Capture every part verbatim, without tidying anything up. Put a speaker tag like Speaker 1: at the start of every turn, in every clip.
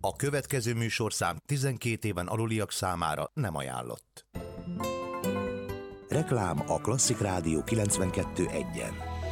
Speaker 1: A következő műsorszám tizenkét éven aluliak számára nem ajánlott. Reklám a Klasszik Rádió kilencvenkettő egyen.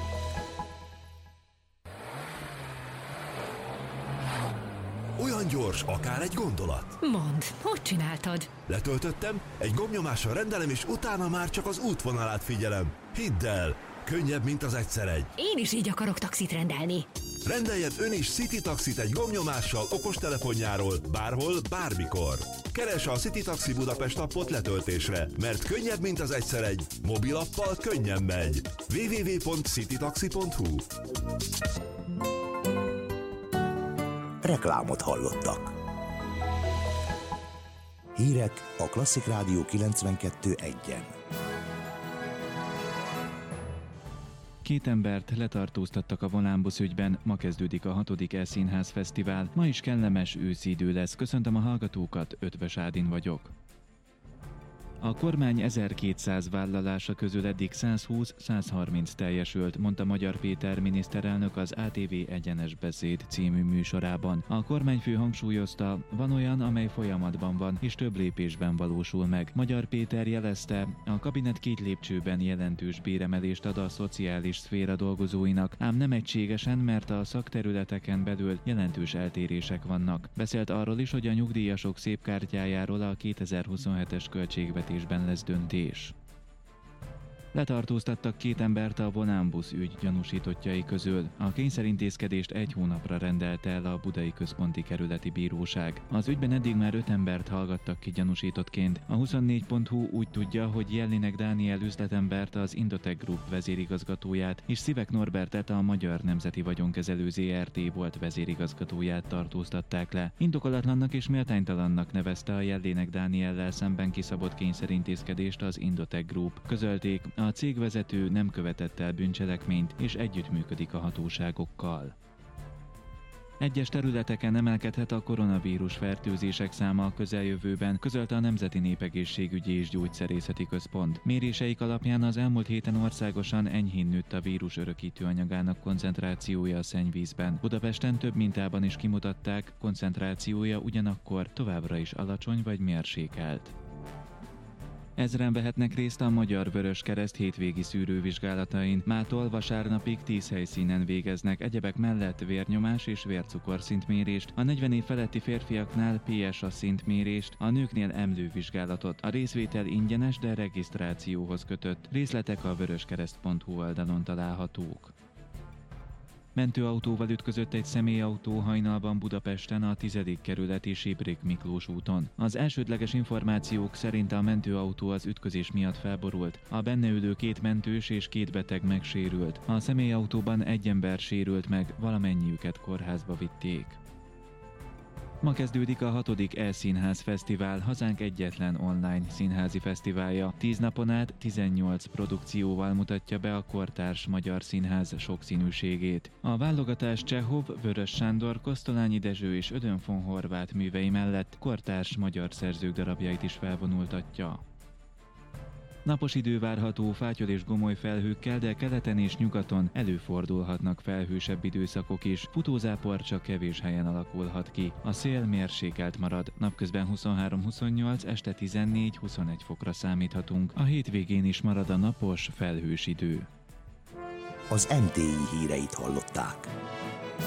Speaker 2: Olyan gyors, akár egy gondolat.
Speaker 3: Mondd, hogy csináltad?
Speaker 2: Letöltöttem, egy gombnyomással rendelem, és utána már csak az útvonalát figyelem. Hidd el, könnyebb, mint az egyszer egy.
Speaker 3: Én is így akarok taxit rendelni.
Speaker 2: Rendeljen ön is City Taxit egy gombnyomással okostelefonjáról, bárhol, bármikor. Keresse a City Taxi Budapest appot letöltésre, mert könnyebb, mint az egyszer egy. Mobilappal könnyen megy. double-u double-u double-u pont citytaxi pont hu.
Speaker 1: Reklámot hallottak. Hírek a Klasszik Rádió kilencvenkettő egyen.
Speaker 4: Két embert letartóztattak a Volánbusz ügyben, ma kezdődik a hatodik E-színház fesztivál. Ma is kellemes őszi idő lesz. Köszöntöm a hallgatókat, Ötvös Ádin vagyok. A kormány ezerkétszáz vállalása közül eddig százhúsz-százharminc teljesült, mondta Magyar Péter miniszterelnök az á té vé Egyenes Beszéd című műsorában. A kormányfő hangsúlyozta, van olyan, amely folyamatban van, és több lépésben valósul meg. Magyar Péter jelezte, a kabinet két lépcsőben jelentős béremelést ad a szociális szféra dolgozóinak, ám nem egységesen, mert a szakterületeken belül jelentős eltérések vannak. Beszélt arról is, hogy a nyugdíjasok szépkártyájáról a kétezer-huszonhetes költségvetés lesz döntés. Letartóztattak két embert a Volánbusz ügy gyanúsítottjai közül. A kényszerintézkedést egy hónapra rendelte el a Budai Központi Kerületi Bíróság. Az ügyben eddig már öt embert hallgattak ki gyanúsítottként. A huszonnégy pont hu úgy tudja, hogy Jellinek Dániel üzletembert, az Indotech Group vezérigazgatóját, és Szivek Norbertet, a Magyar Nemzeti Vagyonkezelő zé er té volt vezérigazgatóját tartóztatták le. Indokolatlannak és méltánytalannak nevezte a Jellinek Dániellel szemben kiszabott kényszerintézkedést az Indotech Group. Közölték, a cégvezető nem követett el bűncselekményt és együttműködik a hatóságokkal. Egyes területeken emelkedhet a koronavírus fertőzések száma a közeljövőben, közölte a Nemzeti Népegészségügyi és Gyógyszerészeti Központ. Méréseik alapján az elmúlt héten országosan enyhén nőtt a vírus örökítő anyagának koncentrációja a szennyvízben. Budapesten több mintában is kimutatták, koncentrációja ugyanakkor továbbra is alacsony vagy mérsékelt. Ezren vehetnek részt a Magyar Vöröskereszt hétvégi szűrővizsgálatain. Mától vasárnapig tíz helyszínen végeznek, egyebek mellett vérnyomás és vércukorszintmérést, a negyven év feletti férfiaknál pé es á szintmérést, a nőknél emlővizsgálatot. A részvétel ingyenes, de regisztrációhoz kötött. Részletek a vöröskereszt pont hu oldalon találhatók. Mentőautóval ütközött egy személyautó hajnalban Budapesten a tizedik kerületi Sibrik Miklós úton. Az elsődleges információk szerint a mentőautó az ütközés miatt felborult. A benne ülő két mentős és két beteg megsérült. A személyautóban egy ember sérült meg, valamennyiüket kórházba vitték. Ma kezdődik a hatodik E-színház fesztivál, hazánk egyetlen online színházi fesztiválja. Tíz napon át tizennyolc produkcióval mutatja be a kortárs magyar színház sokszínűségét. A válogatás Csehov, Vörös Sándor, Kosztolányi Dezső és Ödön von Horváth művei mellett kortárs magyar szerzők darabjait is felvonultatja. Napos idő várható fátyol és gomoly felhőkkel, de keleten és nyugaton előfordulhatnak felhősebb időszakok is. Futózápor csak kevés helyen alakulhat ki. A szél mérsékelt marad. Napközben huszonhárom-huszonnyolc, este tizennégy-huszonegy fokra számíthatunk. A hétvégén is marad a napos, felhős idő.
Speaker 1: Az em té i híreit hallották.